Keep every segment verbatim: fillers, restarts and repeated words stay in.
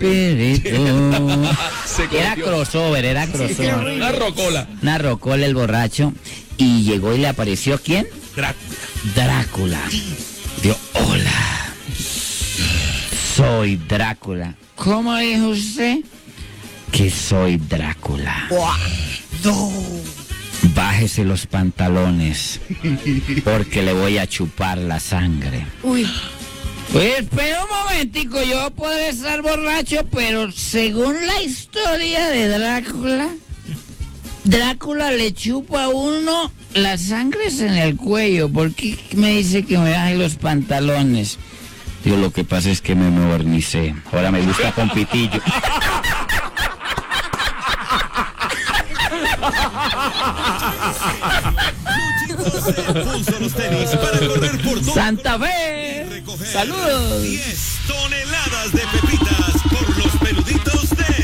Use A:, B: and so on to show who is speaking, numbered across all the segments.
A: espíritu. Era
B: cogió.
A: crossover, era crossover.
B: Una rocola.
A: Una rocola el borracho. Y llegó y le apareció ¿quién?
C: Drácula.
A: Drácula. Dijo, hola. Soy Drácula. ¿Cómo dijo usted? Que soy Drácula.
D: No.
A: Bájese los pantalones, porque le voy a chupar la sangre.
D: Uy.
A: Pues espera un momentico, yo podré estar borracho, pero según la historia de Drácula, Drácula le chupa a uno las sangres en el cuello. ¿Por qué me dice que me baje los pantalones? Digo, lo que pasa es que me modernicé. Ahora me gusta con pitillo.
E: Pulso los tenis para correr por todo
A: Santa Fe. Saludos.
E: diez toneladas de pepitas por los peluditos de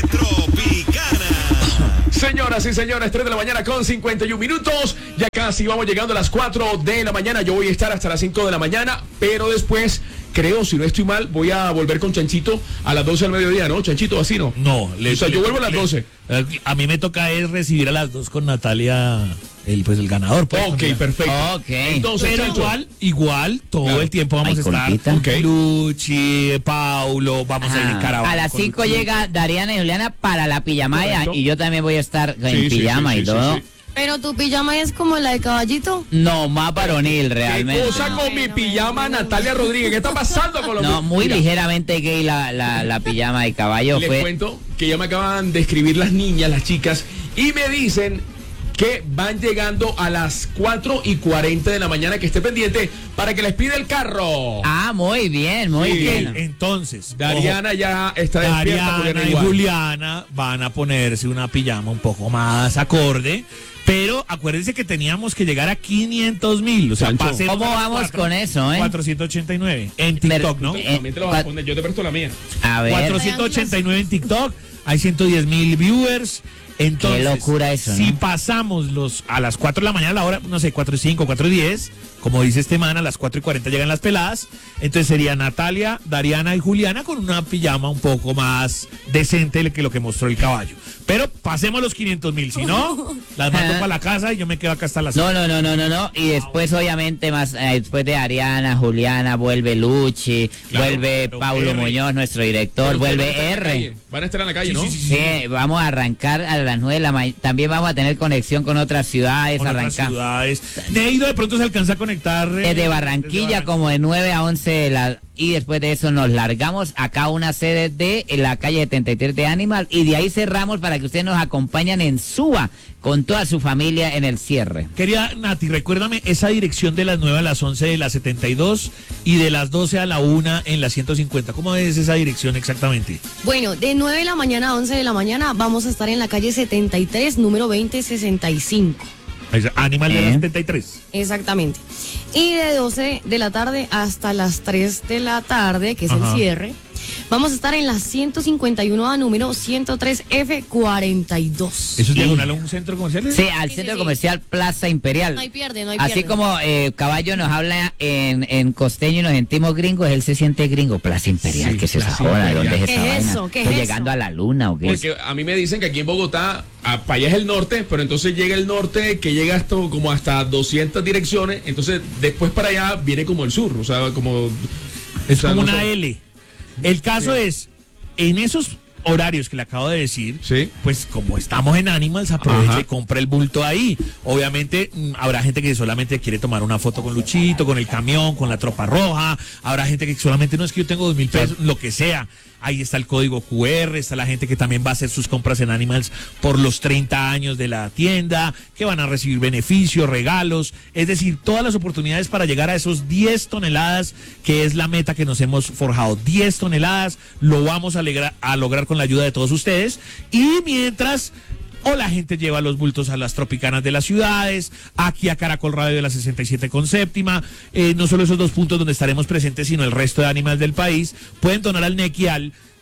E: Tropicana.
B: Señoras y señores, tres de la mañana con cincuenta y un minutos. Ya casi vamos llegando a las cuatro de la mañana. Yo voy a estar hasta las cinco de la mañana, pero después, creo, si no estoy mal, voy a volver con Chanchito a las doce del mediodía, ¿no? Chanchito, así no.
C: No, le,
B: O sea, yo vuelvo a las
C: le-
B: doce.
C: A mí me toca es recibir a las dos con Natalia, el pues el ganador. Pues,
B: Ok,
C: con-
B: perfecto.
A: Ok.
B: Entonces,
C: Pero
B: Chancho,
C: igual, igual, todo
B: Claro.
C: el tiempo vamos
A: Ay,
C: a estar
A: compita.
C: con
B: Ok.
C: Luchi, Paulo, vamos a ir en
A: Ajá.
C: caravana.
A: A las
C: con
A: cinco
C: Luchi.
A: llega Dariana y Juliana para la pijamaya
B: Correcto.
A: y yo también voy a estar en
B: Sí, sí,
A: pijama
B: sí,
A: y
B: sí,
A: todo.
B: sí, sí.
D: Pero tu pijama es como la de caballito.
A: No, más varonil
B: ¿Qué
A: realmente.
B: cosa con mi pijama, Natalia Rodríguez? ¿Qué está pasando con los
A: No, muy
B: Mira,
A: ligeramente gay la, la, la pijama de caballo.
B: Les
A: Fue
B: cuento que ya me acaban de escribir las niñas, las chicas, y me dicen que van llegando a las cuatro y cuarenta de la mañana, que esté pendiente para que les pida el carro.
A: Ah, muy bien, muy
B: Sí.
A: bien.
C: Entonces,
B: Dariana ya está
C: ojo,
B: despierta.
C: Dariana
B: Juliana
C: y
B: igual.
C: Juliana van a ponerse una pijama un poco más acorde. Pero acuérdense que teníamos que llegar a quinientos mil. O sea,
B: Sancho.
C: pasemos
A: ¿Cómo
C: a las
A: vamos
C: cuatro-
A: con eso, eh?
C: cuatrocientos ochenta y nueve en TikTok, ¿no?
A: Eh,
B: También te lo vas a
A: cua-
B: poner, yo te presto la mía.
A: A ver,
C: cuatrocientos ochenta y nueve en TikTok, hay ciento diez mil viewers. Entonces,
A: Qué locura eso,
C: si
A: ¿no?
C: pasamos los a las cuatro de la mañana, a la hora, no sé, cuatro y cinco, cuatro y diez, como dice este man, a las cuatro y cuarenta llegan las peladas, entonces sería Natalia, Dariana y Juliana con una pijama un poco más decente que lo que mostró el caballo. Pero pasemos los quinientos mil, si no, las mando para la casa y yo me quedo acá hasta las
A: no, no, no, no, no, no. Y después, obviamente, más eh, después de Ariana, Juliana, vuelve Luchi,
C: Claro,
A: vuelve
C: pero
A: Paulo
C: R.
A: Muñoz, nuestro director,
B: Pero
A: vuelve
B: ustedes van a estar en la
A: R.
B: calle. Van a estar en la calle,
C: Sí,
B: ¿no?
C: sí, sí, sí.
A: Sí, vamos a arrancar a las nueve de la mañana. También vamos a tener conexión con otras ciudades.
C: con otras
A: Arrancar
C: ciudades. Neido de pronto se alcanza a conectar. eh,
A: desde Barranquilla,
C: desde
A: como de nueve a once de la. Y después de eso nos largamos acá a una sede de en la calle setenta y tres de Animal. Y de ahí cerramos para que ustedes nos acompañen en Suba con toda su familia en el cierre.
C: Quería, Nati, recuérdame esa dirección de las nueve a las once de la setenta y dos y de las doce a la una en la ciento cincuenta. ¿Cómo es esa dirección exactamente?
D: Bueno, de nueve de la mañana a once de la mañana vamos a estar en la calle setenta y tres, número veinte sesenta y cinco.
C: Es Animal de la
A: ¿Eh?
C: setenta y tres.
D: Exactamente. Y de doce de la tarde hasta las tres de la tarde, que es
C: Ajá.
D: el cierre, vamos a estar en la ciento cincuenta y uno A, número ciento tres F cuarenta y dos.
C: ¿Eso es diagonal a un centro comercial?
A: Sí, al
D: Sí,
A: centro
D: sí, sí.
A: comercial Plaza Imperial.
D: No hay pierde, no hay
A: Así
D: pierde.
A: como eh, Caballo nos habla en, en costeño y nos sentimos gringos, él se siente gringo. Plaza Imperial,
B: Sí,
A: ¿qué es esa
B: Plaza
A: joda? ¿De
B: Imperial.
A: dónde es
D: ¿Qué
A: esa
D: es
A: vaina?
D: eso? ¿Qué
A: ¿Estoy
D: es
A: llegando
D: eso?
A: a la luna o qué es?
B: Porque a mí me dicen que aquí en Bogotá, a- para allá es el norte, pero entonces llega el norte que llega hasta como hasta doscientas direcciones, entonces después para allá viene como el sur, o sea, como...
C: Es
B: o sea,
C: como
B: no
C: una
B: sé.
C: L. El caso
B: Sí.
C: es, en esos horarios que le acabo de decir,
B: Sí.
C: pues como estamos en Animals, aproveche
B: Ajá.
C: y compra el bulto ahí. Obviamente mm, habrá gente que solamente quiere tomar una foto con Luchito, con el camión, con la tropa roja. Habrá gente que solamente no es que yo tengo dos mil pesos, lo que sea. Ahí está el código Q R, está la gente que también va a hacer sus compras en Animals por los treinta años de la tienda, que van a recibir beneficios, regalos, es decir, todas las oportunidades para llegar a esos diez toneladas, que es la meta que nos hemos forjado. diez toneladas, lo vamos a, alegra- a lograr con la ayuda de todos ustedes. Y mientras... o la gente lleva los bultos a las tropicanas de las ciudades, aquí a Caracol Radio de la sesenta y siete con séptima, eh, no solo esos dos puntos donde estaremos presentes, sino el resto de Animals del país, pueden donar al Nequial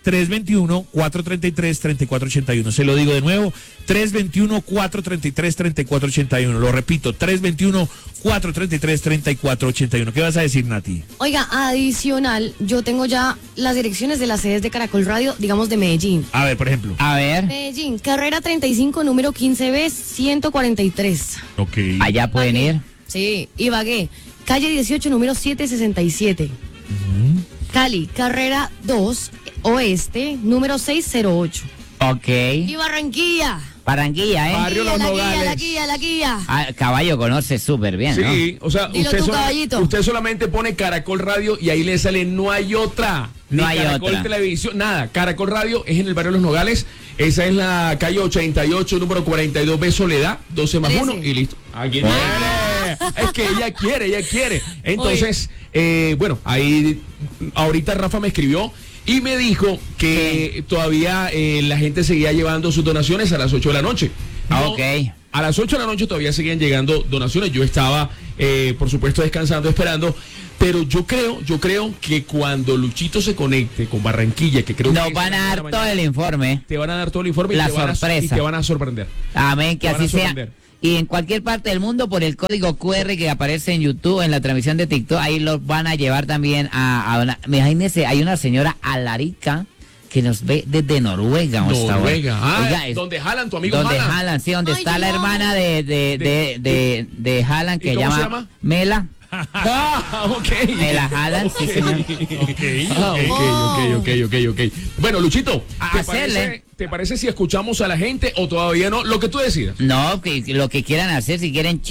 C: tres dos uno, cuatro tres tres, tres cuatro ocho uno. Se lo digo de nuevo, tres dos uno, cuatro tres tres, tres cuatro ocho uno. Lo repito, tres dos uno, cuatro tres tres, tres cuatro ocho uno. ¿Qué vas a decir, Nati?
D: Oiga, adicional, yo tengo ya las direcciones de las sedes de Caracol Radio, digamos de Medellín.
C: A ver, por ejemplo.
A: A ver,
D: Medellín, carrera treinta y cinco, número quince B, ciento cuarenta y tres.
C: Ok.
A: allá pueden ir.
D: Sí, Ibagué, calle dieciocho, número setecientos sesenta y siete. Cali, carrera dos, oeste, número seiscientos ocho.
A: Ok.
D: Y Barranquilla.
A: Barranquilla, ¿eh?
B: Barrio Los
D: la guía,
B: Nogales.
D: la guía, la guía.
A: Ah, caballo conoce súper bien, ¿no?
B: Sí, o sea,
D: Dilo
B: usted,
D: tú,
B: sola-
D: caballito.
B: usted solamente pone Caracol Radio y ahí le sale no hay otra.
A: No
B: Ni
A: hay
B: Caracol
A: otra.
B: Televisión, nada. Caracol Radio es en el barrio Los Nogales. Esa es la calle ochenta y ocho, número cuarenta y dos B, Soledad, doce más uno
D: trece.
B: y listo. Aquí tiene. Es que ella quiere, ella quiere. Entonces, eh, bueno, ahí ahorita Rafa me escribió y me dijo que todavía eh, la gente seguía llevando sus donaciones a las ocho de la noche.
A: Ah,
B: No,
A: ok.
B: A las ocho de la noche todavía seguían llegando donaciones. Yo estaba, eh, por supuesto, descansando, esperando. Pero yo creo, yo creo que cuando Luchito se conecte con Barranquilla, que creo
A: Nos
B: que
A: van a dar todo el informe.
B: te van a dar todo el informe y,
A: La
B: te van a,
A: sorpresa.
B: y te van a sorprender.
A: Amén, que
B: Te van a
A: así sea.
B: sorprender.
A: Y en cualquier parte del mundo, por el código cu erre que aparece en YouTube, en la transmisión de TikTok, ahí los van a llevar también a, a una... Imagínense, hay una señora Alarica que nos ve desde Noruega. hasta
B: Noruega.
A: ahora.
B: Ah,
A: Oiga, es-
B: donde Jalan, tu amigo
A: donde
B: Jalan.
A: Jalan, sí, donde
D: Ay,
A: está
D: yo
A: la
D: amo.
A: hermana de, de, de, de, de Jalan, que
B: ¿Y cómo
A: llama,
B: se llama?
A: Mela.
B: Ah, ok.
A: Mela Jalan, sí, señor.
B: Ah, ok, ok, ok, ok, ok. Bueno, Luchito, ¿te
A: Hacerle.
B: parece, ¿te parece si escuchamos a la gente o todavía no? Lo que tú decidas.
A: No, que, que lo que quieran hacer, si quieren